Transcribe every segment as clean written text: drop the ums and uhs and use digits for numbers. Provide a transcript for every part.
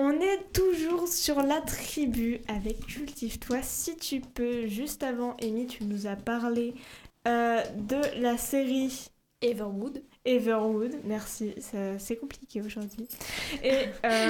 On est toujours sur la tribu avec Cultive-toi si tu peux. Juste avant, Amy, tu nous as parlé de la série Everwood, merci, c'est compliqué aujourd'hui. Et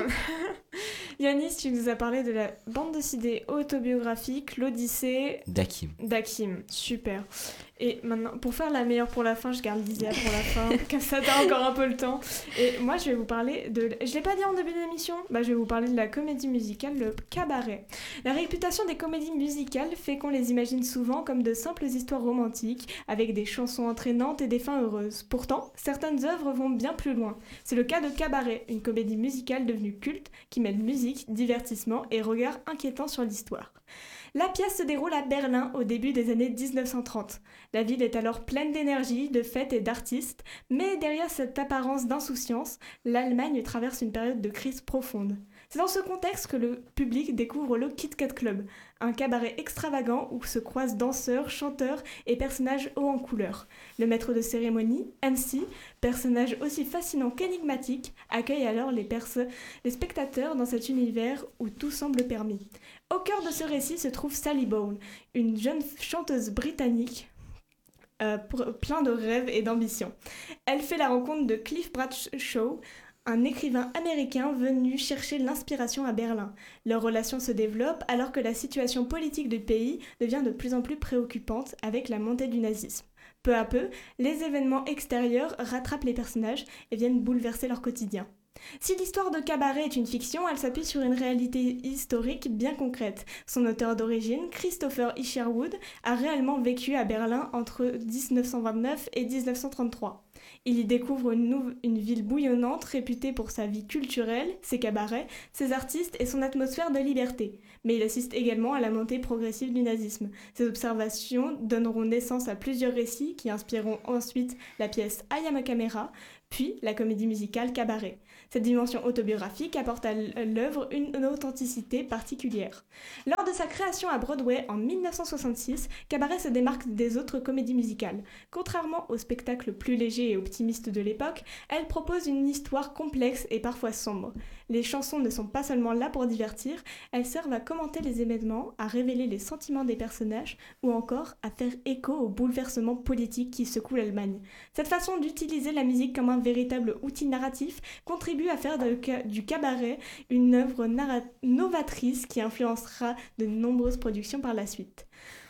Yanis, tu nous as parlé de la bande dessinée autobiographique, l'Odyssée d'Hakim. Super. Et maintenant, pour faire la meilleure pour la fin, je garde Lysia pour la fin, comme ça t'as encore un peu le temps. Et moi, je vais vous parler de... Je l'ai pas dit en début d'émission, je vais vous parler de la comédie musicale, le cabaret. La réputation des comédies musicales fait qu'on les imagine souvent comme de simples histoires romantiques, avec des chansons entraînantes et des fins heureuses. Pourtant, certaines œuvres vont bien plus loin. C'est le cas de Cabaret, une comédie musicale devenue culte, qui mêle musique, divertissement et regard inquiétant sur l'histoire. La pièce se déroule à Berlin au début des années 1930. La ville est alors pleine d'énergie, de fêtes et d'artistes, mais derrière cette apparence d'insouciance, l'Allemagne traverse une période de crise profonde. C'est dans ce contexte que le public découvre le Kit Kat Club, un cabaret extravagant où se croisent danseurs, chanteurs et personnages hauts en couleur. Le maître de cérémonie, MC, personnage aussi fascinant qu'énigmatique, accueille alors les spectateurs dans cet univers où tout semble permis. Au cœur de ce récit se trouve Sally Bowles, une jeune chanteuse britannique plein de rêves et d'ambition. Elle fait la rencontre de Cliff Bradshaw, un écrivain américain venu chercher l'inspiration à Berlin. Leur relation se développe alors que la situation politique du pays devient de plus en plus préoccupante avec la montée du nazisme. Peu à peu, les événements extérieurs rattrapent les personnages et viennent bouleverser leur quotidien. Si l'histoire de Cabaret est une fiction, elle s'appuie sur une réalité historique bien concrète. Son auteur d'origine, Christopher Isherwood, a réellement vécu à Berlin entre 1929 et 1933. Il y découvre une ville bouillonnante, réputée pour sa vie culturelle, ses cabarets, ses artistes et son atmosphère de liberté. Mais il assiste également à la montée progressive du nazisme. Ces observations donneront naissance à plusieurs récits qui inspireront ensuite la pièce I Am a Camera, puis la comédie musicale Cabaret. Cette dimension autobiographique apporte à l'œuvre une authenticité particulière. Lors de sa création à Broadway en 1966, Cabaret se démarque des autres comédies musicales. Contrairement aux spectacles plus légers et optimistes de l'époque, elle propose une histoire complexe et parfois sombre. Les chansons ne sont pas seulement là pour divertir, elles servent à commenter les événements, à révéler les sentiments des personnages ou encore à faire écho aux bouleversements politiques qui secouent l'Allemagne. Cette façon d'utiliser la musique comme un véritable outil narratif contribue à faire du cabaret une œuvre novatrice qui influencera de nombreuses productions par la suite.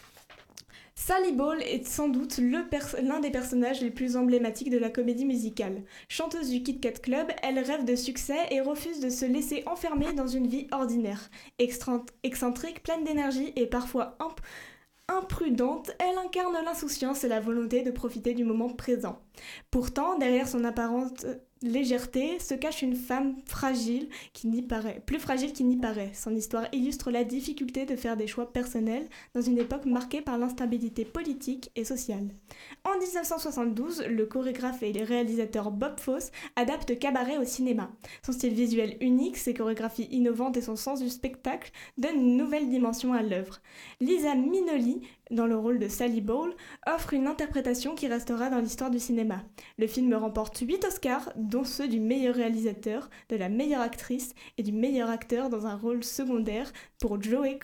Sally Bowles est sans doute l'un des personnages les plus emblématiques de la comédie musicale. Chanteuse du Kit Kat Club, elle rêve de succès et refuse de se laisser enfermer dans une vie ordinaire. Excentrique, pleine d'énergie et parfois imprudente, elle incarne l'insouciance et la volonté de profiter du moment présent. Pourtant, derrière son apparente légèreté se cache une femme fragile plus fragile qu'il n'y paraît. Son histoire illustre la difficulté de faire des choix personnels dans une époque marquée par l'instabilité politique et sociale. En 1972, le chorégraphe et le réalisateur Bob Fosse adapte Cabaret au cinéma. Son style visuel unique, ses chorégraphies innovantes et son sens du spectacle donnent une nouvelle dimension à l'œuvre. Liza Minnelli, dans le rôle de Sally Bowles, offre une interprétation qui restera dans l'histoire du cinéma. Le film remporte 8 Oscars, dont ceux du meilleur réalisateur, de la meilleure actrice et du meilleur acteur dans un rôle secondaire pour Joel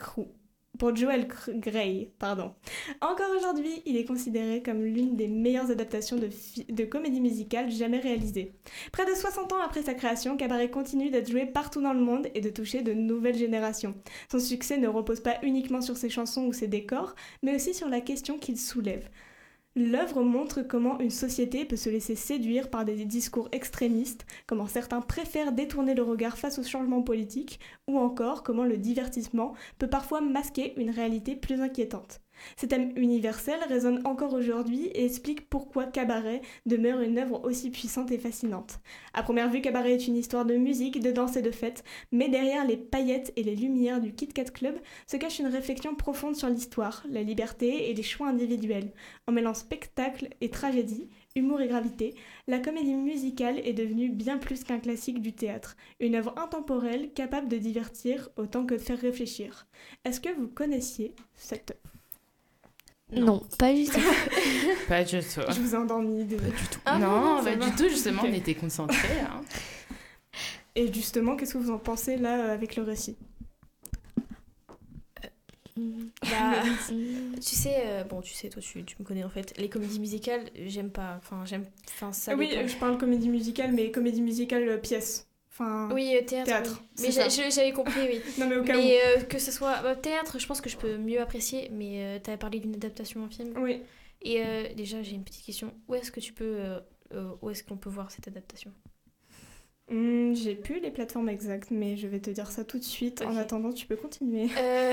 Grey. Encore aujourd'hui, il est considéré comme l'une des meilleures adaptations de comédie musicale jamais réalisées. Près de 60 ans après sa création, Cabaret continue d'être joué partout dans le monde et de toucher de nouvelles générations. Son succès ne repose pas uniquement sur ses chansons ou ses décors, mais aussi sur la question qu'il soulève. L'œuvre montre comment une société peut se laisser séduire par des discours extrémistes, comment certains préfèrent détourner le regard face aux changements politiques, ou encore comment le divertissement peut parfois masquer une réalité plus inquiétante. Ces thèmes universels résonnent encore aujourd'hui et expliquent pourquoi Cabaret demeure une œuvre aussi puissante et fascinante. À première vue, Cabaret est une histoire de musique, de danse et de fête, mais derrière les paillettes et les lumières du Kit Kat Club se cache une réflexion profonde sur l'histoire, la liberté et les choix individuels. En mêlant spectacle et tragédie, humour et gravité, la comédie musicale est devenue bien plus qu'un classique du théâtre, une œuvre intemporelle capable de divertir autant que de faire réfléchir. Est-ce que vous connaissiez cette œuvre ? Non, pas du tout. Pas du tout. Je vous ai endormi. Pas du tout. Ah non, ça pas va. du tout, justement, on était concentrés. Hein. Et justement, qu'est-ce que vous en pensez là avec le récit? Bah, tu sais, toi tu me connais en fait. Les comédies musicales, j'aime pas. Ça Oui, dépend. je parle comédie musicale, mais comédie musicale pièce. Oui, théâtre. Oui. Mais j'avais compris, oui. Non, mais au cas où. Mais que ce soit théâtre, je pense que je peux mieux apprécier. Mais t'avais parlé d'une adaptation en film. Oui. Et déjà, j'ai une petite question. Où est-ce qu'on peut voir cette adaptation? J'ai plus les plateformes exactes, mais je vais te dire ça tout de suite. Okay. En attendant, tu peux continuer.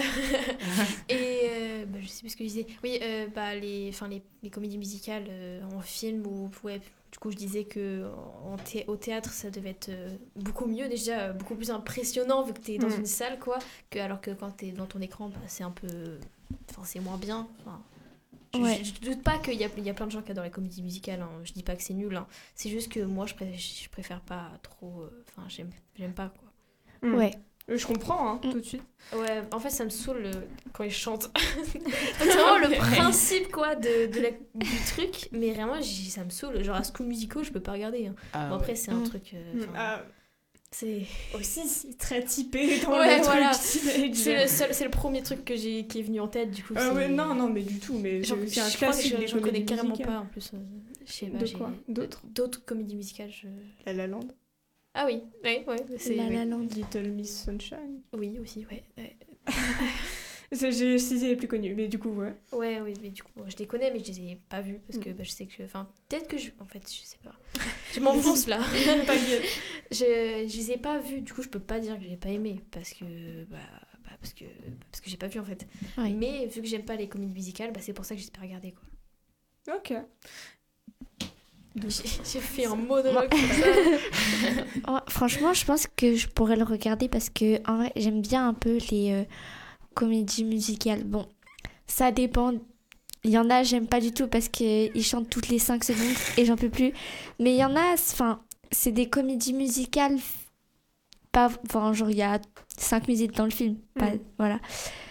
Je sais plus ce que je disais. Oui, les comédies musicales en film ou du coup je disais que au théâtre ça devait être beaucoup mieux déjà, beaucoup plus impressionnant vu que t'es dans une salle quoi, alors que quand t'es dans ton écran c'est un peu, c'est moins bien. Je doute pas qu'il y a plein de gens qui adorent les comédies musicales, hein. Je dis pas que c'est nul, hein. C'est juste que moi je préfère pas trop, j'aime pas quoi. Ouais. Je comprends, hein, tout de suite. Ouais, en fait ça me saoule quand ils chantent. C'est vraiment le principe quoi du truc, mais vraiment ça me saoule. Genre à School Musical je peux pas regarder, hein. Après c'est un truc... c'est aussi c'est très typé dans le voilà. truc. C'est le premier truc qui est venu en tête du coup. Non mais du tout, mais c'est un classique des j'en connais comédies carrément musicales. pas en plus. Je sais pas, de quoi d'autres comédies musicales. La La Land. Ah oui, ouais, c'est La Land. Little Miss Sunshine. Oui aussi, ouais. J'ai cité les plus connus, mais du coup, ouais. Ouais, oui, mais du coup, je les connais, mais je les ai pas vus parce que je sais que. Peut-être que en fait, je sais pas. Je m'enfonce là. Je les ai pas vus, du coup, je peux pas dire que j'ai pas aimé parce que. Parce que j'ai pas vu en fait. Ouais. Mais vu que j'aime pas les comédies musicales, c'est pour ça que j'ai pas regardé quoi. Ok. J'ai fait un monologue comme ça. Franchement, je pense que je pourrais le regarder parce que en vrai, j'aime bien un peu les comédies musicales. Bon, ça dépend. Il y en a, j'aime pas du tout parce qu'ils chantent toutes les 5 secondes et j'en peux plus. Mais il y en a, c'est des comédies musicales. Genre, il y a 5 musiques dans le film. Voilà.